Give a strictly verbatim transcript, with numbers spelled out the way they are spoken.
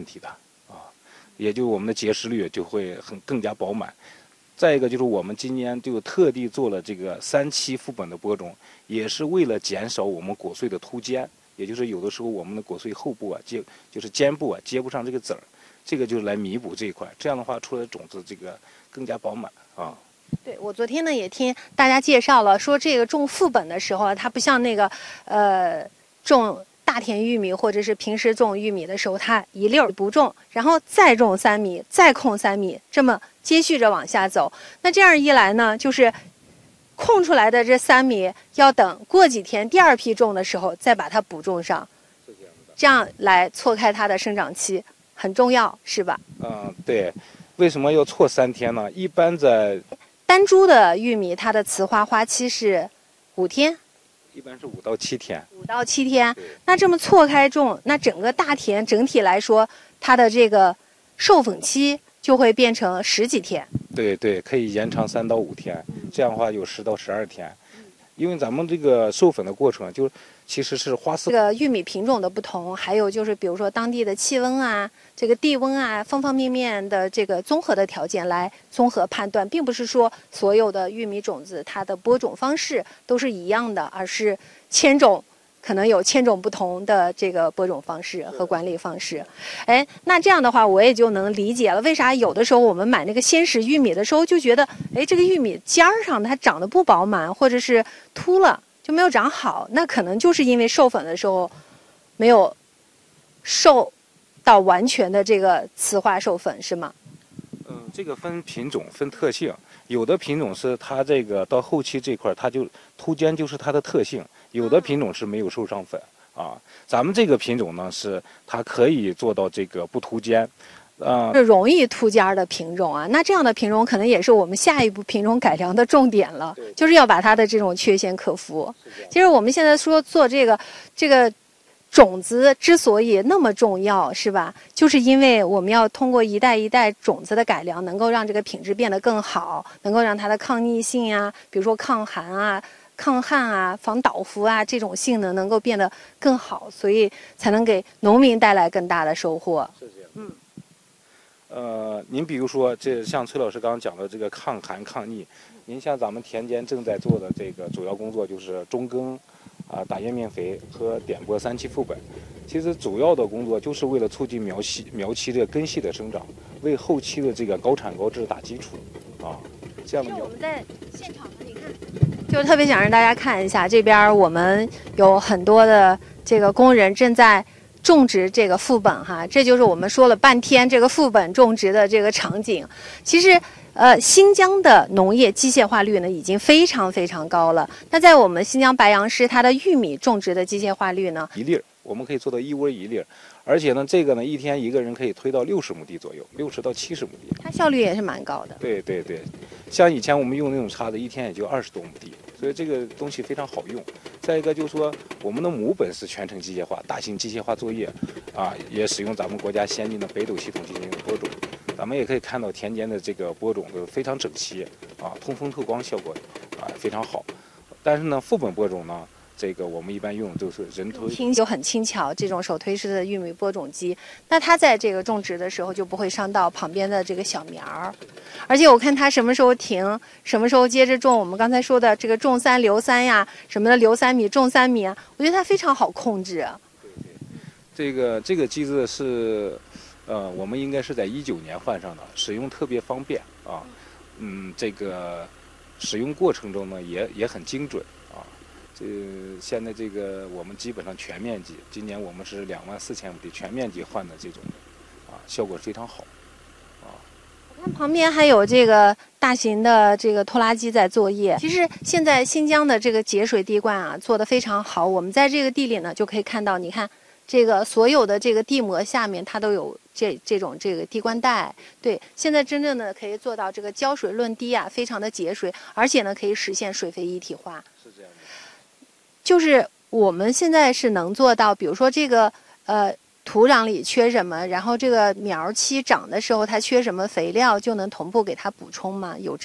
题的啊，也就我们的结实率就会很更加饱满。再一个就是我们今年就特地做了这个三期副本的播种，也是为了减少我们果穗的突尖，也就是有的时候我们的果穗后部啊接就是尖部啊接不上这个籽儿，这个就是来弥补这一块，这样的话出来的种子这个更加饱满啊。 对，我昨天呢也听大家介绍了，说这个种副本的时候啊，它不像那个呃种大田玉米或者是平时种玉米的时候，它一粒儿不种，然后再种三米，再空三米，这么接续着往下走。那这样一来呢，就是空出来的这三米要等过几天第二批种的时候再把它补种上，这样来错开它的生长期，很重要，是吧？ 嗯，对。为什么要错三天呢？一般在单株的玉米，它的雌花花期是五天， 一般是五到七天。 五到七天，那这么错开种，那整个大田整体来说，它的这个授粉期就会变成十几天。 对对，可以延长三到五天，这样的话有十到十二天。因为咱们这个授粉的过程，就其实是花丝。 这个玉米品种的不同，还有就是比如说当地的气温啊、这个地温啊，方方面面的这个综合的条件来综合判断，并不是说所有的玉米种子它的播种方式都是一样的，而是千种。可能有千种不同的这个播种方式和管理方式，哎，那这样的话我也就能理解了，为啥有的时候我们买那个鲜食玉米的时候就觉得，哎，这个玉米尖儿上它长得不饱满，或者是秃了，就没有长好，那可能就是因为授粉的时候没有授到完全的这个雌化授粉，是吗？ 嗯，这个分品种分特性，有的品种是它这个到后期这块它就突尖就是它的特性。有的品种是没有授上粉啊，咱们这个品种呢是它可以做到这个不突尖，啊， 是容易突尖的品种啊。那这样的品种可能也是我们下一步品种改良的重点了，就是要把它的这种缺陷克服。其实我们现在说做这个这个种子之所以那么重要，是吧？就是因为我们要通过一代一代种子的改良，能够让这个品质变得更好，能够让它的抗逆性啊，比如说抗寒啊。抗旱啊、防倒伏啊，这种性能能够变得更好，所以才能给农民带来更大的收获。 是这样。嗯。呃，您比如说，这像崔老师刚刚讲的这个抗寒抗逆，您像咱们田间正在做的这个主要工作就是中耕，啊、打叶面肥和点播三期副本。其实主要的工作就是为了促进苗期苗期这个根系的生长，为后期的这个高产高质打基础，啊，这样的苗。 我们在现场呢，你看。就特别想让大家看一下，这边我们有很多的这个工人正在种植这个副本哈，这就是我们说了半天这个副本种植的这个场景。其实，呃，新疆的农业机械化率呢已经非常非常高了。那在我们新疆白杨市，它的玉米种植的机械化率呢， 一粒儿我们可以做到一窝一粒儿，而且呢，这个呢一天一个人可以推到六十亩地左右，六十到七十亩地。 它效率也是蛮高的。 对对对。像以前我们用那种叉子，一天也就二十多亩地，所以这个东西非常好用。再一个就是说，我们的母本是全程机械化，大型机械化作业，啊，也使用咱们国家先进的北斗系统进行播种。咱们也可以看到田间的这个播种都非常整齐，啊，通风透光效果啊非常好。但是呢，副本播种呢，这个我们一般用就是人推， 轻就很轻巧，这种手推式的玉米播种机，那它在这个种植的时候就不会伤到旁边的这个小苗儿，而且我看它什么时候停，什么时候接着种。我们刚才说的这个种三留三呀，什么的留三米种三米啊，我觉得它非常好控制。 对对，这个这个机子是，呃，我们应该是在一九年换上的，使用特别方便啊，嗯，这个使用过程中呢也也很精准。这现在这个我们基本上全面积，今年我们是两万四千亩地全面积换的这种，啊，效果非常好，啊。 我看旁边还有这个大型的这个拖拉机在作业。其实现在新疆的这个节水滴灌啊做得非常好，我们在这个地里呢就可以看到，你看这个所有的这个地膜下面它都有这这种这个滴灌带。对，现在真正的可以做到这个浇水论滴啊，非常的节水，而且呢可以实现水肥一体化。 是这样的。 就是我们现在是能做到，比如说这个呃土壤里缺什么，然后这个苗期长的时候它缺什么肥料，就能同步给它补充吗？有。